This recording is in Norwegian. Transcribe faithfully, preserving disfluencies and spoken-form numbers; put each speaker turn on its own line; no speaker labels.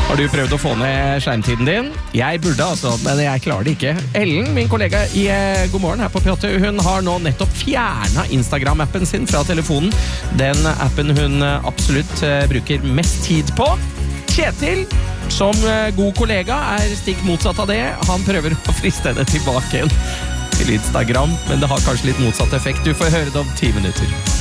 Har du prøvd å få ned skjermtiden din? Jeg burde altså, men jeg klarer det ikke. Ellen, min kollega i eh, God morgen her på P åtte, hun har nå nettopp fjernet Instagram-appen sin fra telefonen. Den appen hun eh, absolutt eh, bruker mest tid på. Kjetil, som eh, god kollega, er stikk motsatt av det. Han prøver å friste henne tilbake igjen til Instagram, men det har kanskje litt motsatt effekt. Du får høre det om ti minutter.